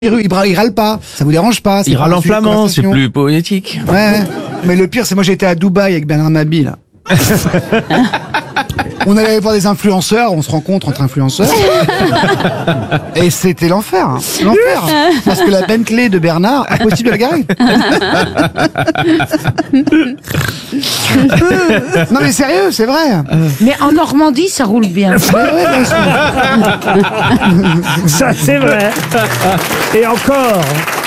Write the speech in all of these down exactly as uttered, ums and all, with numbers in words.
Il, il, il râle pas, ça vous dérange pas. Il râle en flamand, c'est plus poétique. Ouais, mais le pire, c'est moi j'étais à Dubaï avec Bernard Mabille, là. On allait voir des influenceurs, on se rencontre entre influenceurs. Et c'était l'enfer, hein. L'enfer. Parce que la Bentley de Bernard, impossible de la garer. Non mais sérieux, c'est vrai. Mais en Normandie, ça roule bien. Ouais, ouais, bien sûr. Ça, c'est vrai. Et encore.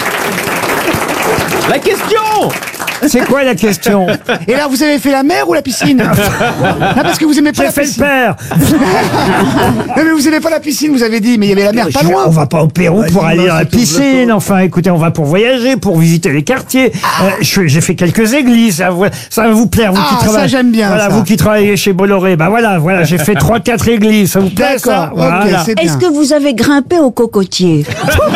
La question! C'est quoi la question? Et là, vous avez fait la mer ou la piscine? Non, parce que vous aimez pas J'ai la fait le piscine. père. Non, mais vous aimez pas la piscine, vous avez dit, mais il y avait la mer pas loin. On va pas au Pérou pour Bah, aller non, dans la c'est tout piscine. Enfin, écoutez, on va pour voyager, pour visiter les quartiers. Euh, je- J'ai fait quelques églises. Ça, va- ça va vous plaire, vous Ah, qui ça, travaillez. j'aime bien, Voilà, ça. vous qui travaillez chez Bolloré. Bah voilà, voilà, j'ai fait trois, quatre églises. Ça vous plaît, ça? D'accord, ok, Voilà. c'est bien. Est-ce que vous avez grimpé au cocotier?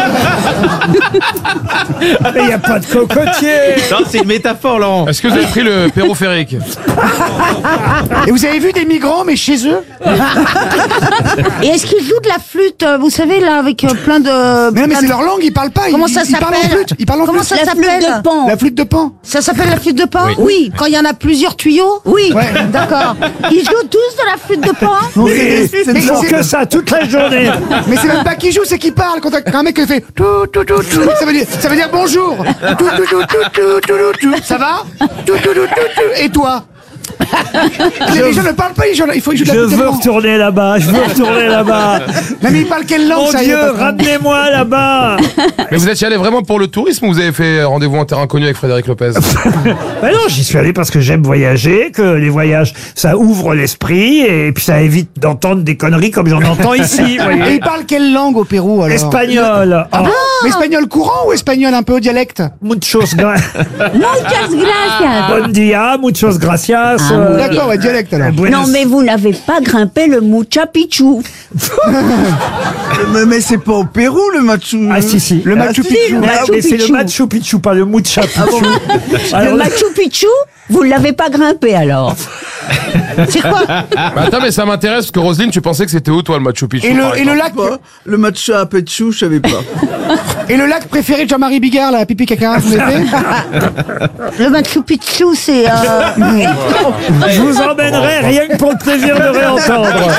Mais il n'y a pas de cocotier. Non, c'est une métaphore, Laurent. Est-ce que vous avez pris le périphérique? Et vous avez vu des migrants, mais chez eux? Et est-ce qu'ils jouent de la flûte, euh, vous savez, là, avec euh, plein de... Mais non, mais plein c'est de- leur langue, ils parlent pas. Comment ils, ça ils parlent en s'appelle flûte. Ils parlent en Comment flûte. ça s'appelle? de pan. La flûte de Pan. Ça s'appelle la flûte de pan? Oui. Quand il y en a plusieurs tuyaux? Oui. Ouais. D'accord. Ils jouent tous de la flûte de pan? Oui, c'est- ils font c'est- que ça toute la journée. Mais c'est même pas qui joue, c'est qui parle. Quand un mec qui fait tout, tout, tout, tout, ça veut dire, ça veut dire bonjour. Tout, tout, tout, tout, tout, tout, tout, tout. Ça va? Tout, tout, tout, tout, tout. Et toi? Les les gens ne parlent pas, les gens, il faut qu'ils jouent de Je la flûte de veux Pan. retourner là-bas. Je veux retourner là-bas. Non, mais ils parlent quelle langue, Mon ça y est, Dieu, pas de- ramenez-moi là-bas. Mais vous êtes y allé vraiment pour le tourisme ou vous avez fait rendez-vous en terrain inconnu avec Frédéric Lopez? Ben non, j'y suis allé parce que j'aime voyager, que les voyages, ça ouvre l'esprit et puis ça évite d'entendre des conneries comme j'en entends ici. vous Et voyez. ils parlent quelle langue au Pérou, alors? Espagnol. Oh, Mais espagnol courant ou espagnol un peu au dialecte? muchos gra Muchas gracias. bon dia, muchos gracias. Ah, euh, D'accord, ouais, dialecte alors. buenos- Non, mais vous n'avez pas grimpé le Mucha Picchu. Mais, mais c'est pas au Pérou le Machu. Ah si si. Le Machu Ah, Picchu. mais Machu mais c'est le Picchu. Machu Picchu, pas le Mucha Picchu. Alors, Le Machu Picchu, vous ne l'avez pas grimpé alors. C'est quoi? Bah attends, mais ça m'intéresse parce que Roselyne, tu pensais que c'était où toi le Machu Picchu? Et par le, et le exemple lac, Pas. Le Machu Picchu, je savais pas. et le lac préféré de Jean-Marie Bigard, là, pipi caca, vous l'avez fait? Le Machu Picchu, c'est... Euh... je vous emmènerai rien que pour le plaisir de réentendre.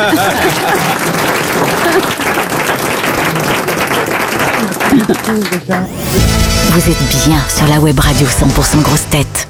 Vous êtes bien sur la web radio cent pour cent grosse tête.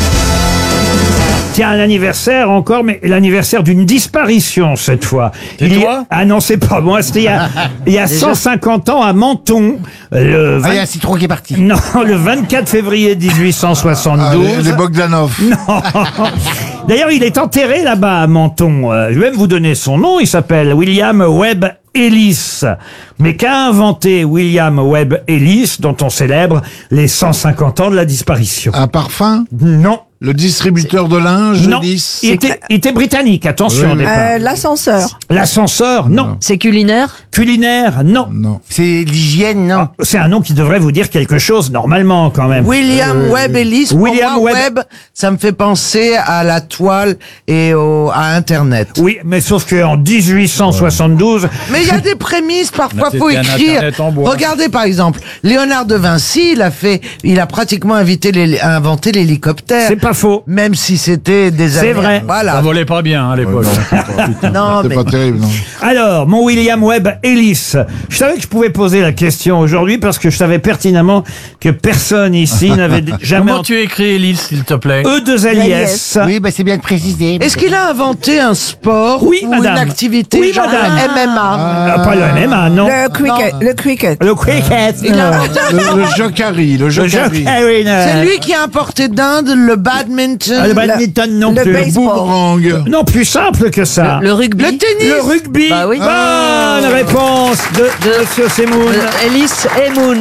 Tiens, un anniversaire encore, mais l'anniversaire d'une disparition cette fois. C'est Il y a- toi Ah non, c'est pas moi. C'était il y a, il y a cent cinquante ans à Menton. Le vingt- Ah, il y a un citron qui est parti. Non, le vingt-quatre février mille huit cent soixante-douze. les Bogdanov. Non. D'ailleurs, il est enterré là-bas à Menton. Euh, Je vais même vous donner son nom. Il s'appelle William Webb Ellis. Mais qu'a inventé William Webb Ellis, dont on célèbre les cent cinquante ans de la disparition? Un parfum. Non. Le distributeur de linge. Non, Lys. il était, il était britannique, attention Oui, au oui. départ. Euh, L'ascenseur. L'ascenseur, non. C'est culinaire? Culinaire, non. Non. C'est l'hygiène, non? C'est un nom qui devrait vous dire quelque chose normalement quand même. William Webb Ellis, pour William moi, Webb- Webb, ça me fait penser à la toile et au, à Internet. Oui, mais sauf qu'en dix-huit cent soixante-douze, Mais il y a des prémices, parfois C'était faut un écrire. Internet en bois. Regardez par exemple, Léonard de Vinci, il a fait, il a pratiquement invité les- inventé l'hélicoptère. c'est pas faux. Même si c'était des C'est années- vrai. Voilà. Ça volait pas bien hein, à l'époque. Non, C'est mais pas terrible, non. Alors, mon William Webb Ellis, je savais que je pouvais poser la question aujourd'hui parce que je savais pertinemment que personne ici n'avait jamais Comment tu écris Ellis, s'il te plaît? E deux L I S. Oui, bah c'est bien de préciser. est-ce qu'il a inventé un sport Oui, ou madame. une activité Oui, genre madame. le M M A? Ah, pas le M M A, non. Le cricket. Le cricket. Le cricket. Il a non. inventé un Le, le jokari, le Le jeu jokari. Carry, non. C'est lui qui a importé d'Inde le badminton, Ah, le badminton non le plus. baseball. Boomerang. Non, plus simple que ça. Le rugby. le tennis. Le rugby. Bah oui. Bonne réponse de, de Monsieur Semoun. Ellis et Moon.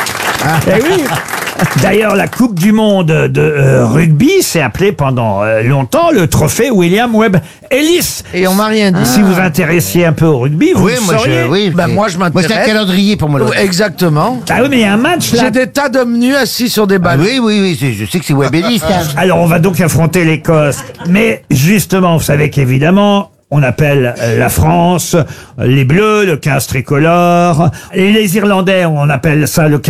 Eh oui. D'ailleurs, la Coupe du Monde de euh, rugby s'est appelée pendant euh, longtemps le trophée William Webb Ellis. Et on m'a rien dit. Si vous vous intéressiez un peu au rugby, vous le sauriez. oui. Ben, moi, je m'intéresse. Moi, c'est un calendrier pour moi. Oh, Exactement. Ah oui, mais il y a un match là. J'ai des tas d'hommes nus assis sur des balles. oui, oui, oui, c'est- je sais que c'est Webéliste. Hein. Alors, on va donc affronter l'Écosse. Mais justement, vous savez qu'évidemment, on appelle euh, la France euh, les Bleus, le quinze tricolore. Et les Irlandais, on appelle ça le quinze